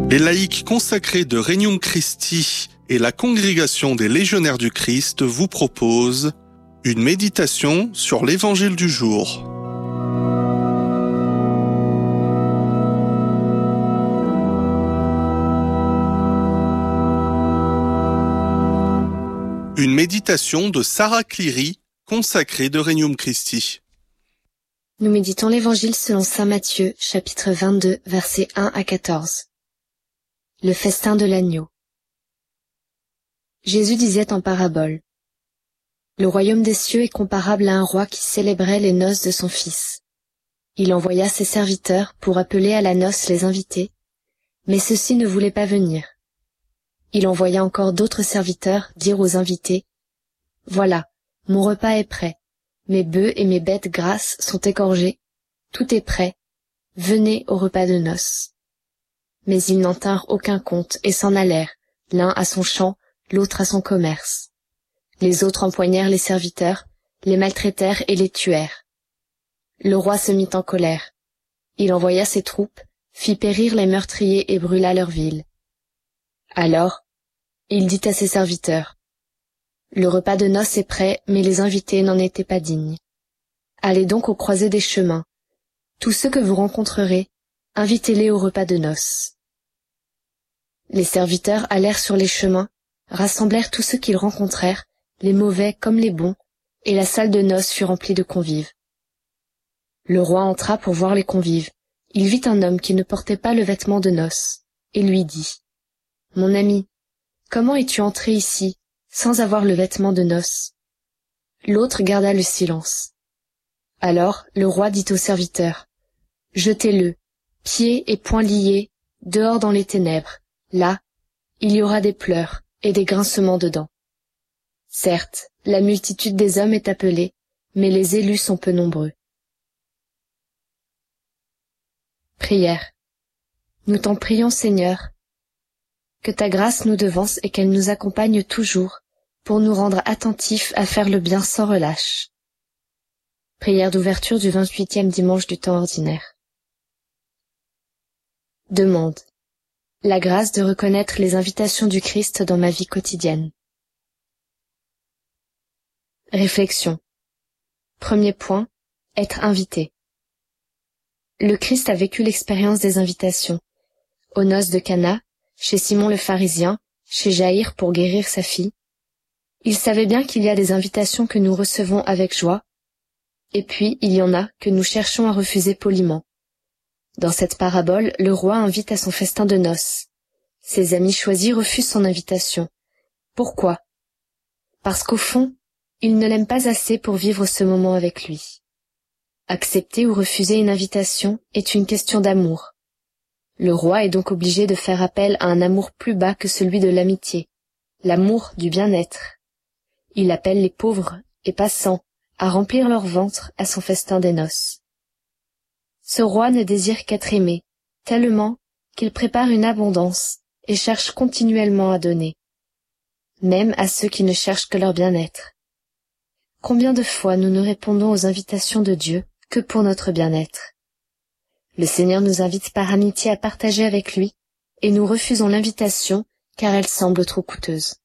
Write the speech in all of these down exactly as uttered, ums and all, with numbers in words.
Les laïcs consacrés de Regnum Christi et la Congrégation des Légionnaires du Christ vous proposent une méditation sur l'Évangile du jour. Une méditation de Sarah Cleary, consacrée de Regnum Christi. Nous méditons l'Évangile selon saint Matthieu, chapitre vingt-deux, versets un à quatorze. Le festin de l'agneau. Jésus disait en parabole: Le royaume des cieux est comparable à un roi qui célébrait les noces de son fils. Il envoya ses serviteurs pour appeler à la noce les invités, mais ceux-ci ne voulaient pas venir. Il envoya encore d'autres serviteurs dire aux invités: Voilà, mon repas est prêt, mes bœufs et mes bêtes grasses sont égorgés, tout est prêt, venez au repas de noces. Mais ils n'en tinrent aucun compte et s'en allèrent, l'un à son champ, l'autre à son commerce. Les autres empoignèrent les serviteurs, les maltraitèrent et les tuèrent. Le roi se mit en colère. Il envoya ses troupes, fit périr les meurtriers et brûla leur ville. Alors, il dit à ses serviteurs: Le repas de noces est prêt, mais les invités n'en étaient pas dignes. Allez donc aux croisées des chemins. Tous ceux que vous rencontrerez, invitez-les au repas de noces. Les serviteurs allèrent sur les chemins, rassemblèrent tous ceux qu'ils rencontrèrent, les mauvais comme les bons, et la salle de noces fut remplie de convives. Le roi entra pour voir les convives. Il vit un homme qui ne portait pas le vêtement de noces, et lui dit: Mon ami, comment es-tu entré ici, sans avoir le vêtement de noces? L'autre garda le silence. Alors le roi dit aux serviteurs: Jetez-le, pieds et poings liés, dehors dans les ténèbres. Là, il y aura des pleurs et des grincements de dents. Certes, la multitude des hommes est appelée, mais les élus sont peu nombreux. Prière. Nous t'en prions, Seigneur, que ta grâce nous devance et qu'elle nous accompagne toujours, pour nous rendre attentifs à faire le bien sans relâche. Prière d'ouverture du vingt-huitième dimanche du temps ordinaire. Demande. La grâce de reconnaître les invitations du Christ dans ma vie quotidienne. Réflexion. Premier point, être invité. Le Christ a vécu l'expérience des invitations. Aux noces de Cana, chez Simon le pharisien, chez Jaïr pour guérir sa fille. Il savait bien qu'il y a des invitations que nous recevons avec joie, et puis il y en a que nous cherchons à refuser poliment. Dans cette parabole, le roi invite à son festin de noces. Ses amis choisis refusent son invitation. Pourquoi? Parce qu'au fond, ils ne l'aiment pas assez pour vivre ce moment avec lui. Accepter ou refuser une invitation est une question d'amour. Le roi est donc obligé de faire appel à un amour plus bas que celui de l'amitié, l'amour du bien-être. Il appelle les pauvres et passants à remplir leur ventre à son festin des noces. Ce roi ne désire qu'être aimé, tellement qu'il prépare une abondance et cherche continuellement à donner, même à ceux qui ne cherchent que leur bien-être. Combien de fois nous ne répondons aux invitations de Dieu que pour notre bien-être? Le Seigneur nous invite par amitié à partager avec lui, et nous refusons l'invitation car elle semble trop coûteuse.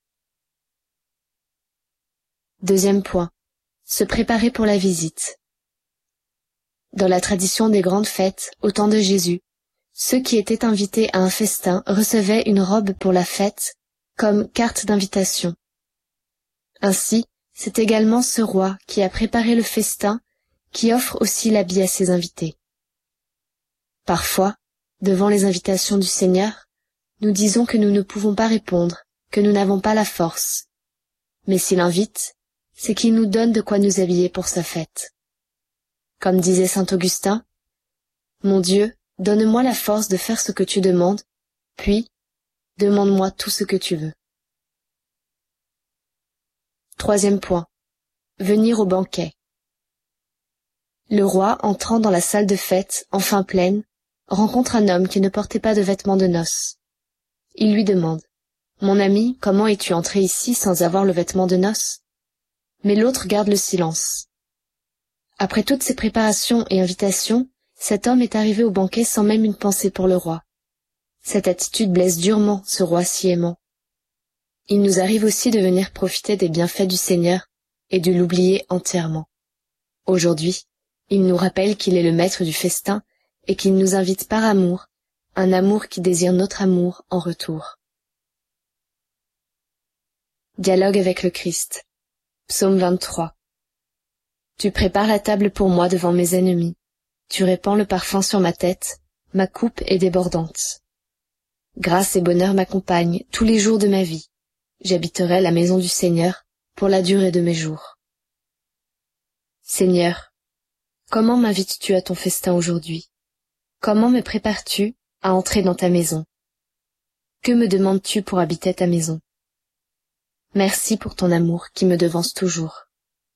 Deuxième point, se préparer pour la visite. Dans la tradition des grandes fêtes, au temps de Jésus, ceux qui étaient invités à un festin recevaient une robe pour la fête, comme carte d'invitation. Ainsi, c'est également ce roi qui a préparé le festin, qui offre aussi l'habit à ses invités. Parfois, devant les invitations du Seigneur, nous disons que nous ne pouvons pas répondre, que nous n'avons pas la force. Mais s'il invite, c'est qu'il nous donne de quoi nous habiller pour sa fête. Comme disait saint Augustin, « Mon Dieu, donne-moi la force de faire ce que tu demandes, puis demande-moi tout ce que tu veux. » Troisième point. Venir au banquet. Le roi, entrant dans la salle de fête, enfin pleine, rencontre un homme qui ne portait pas de vêtements de noces. Il lui demande: « Mon ami, comment es-tu entré ici sans avoir le vêtement de noces ?» Mais l'autre garde le silence. Après toutes ces préparations et invitations, cet homme est arrivé au banquet sans même une pensée pour le roi. Cette attitude blesse durement ce roi si aimant. Il nous arrive aussi de venir profiter des bienfaits du Seigneur et de l'oublier entièrement. Aujourd'hui, il nous rappelle qu'il est le maître du festin et qu'il nous invite par amour, un amour qui désire notre amour en retour. Dialogue avec le Christ. Psaume vingt-trois. Tu prépares la table pour moi devant mes ennemis. Tu répands le parfum sur ma tête, ma coupe est débordante. Grâce et bonheur m'accompagnent tous les jours de ma vie. J'habiterai la maison du Seigneur pour la durée de mes jours. Seigneur, comment m'invites-tu à ton festin aujourd'hui? Comment me prépares-tu à entrer dans ta maison? Que me demandes-tu pour habiter ta maison? Merci pour ton amour qui me devance toujours.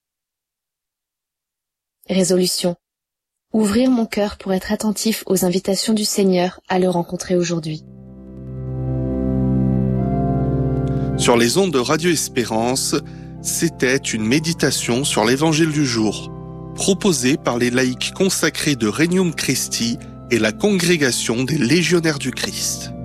Résolution. Ouvrir mon cœur pour être attentif aux invitations du Seigneur à le rencontrer aujourd'hui. Sur les ondes de Radio Espérance, c'était une méditation sur l'Évangile du jour, proposée par les laïcs consacrés de Regnum Christi et la Congrégation des Légionnaires du Christ.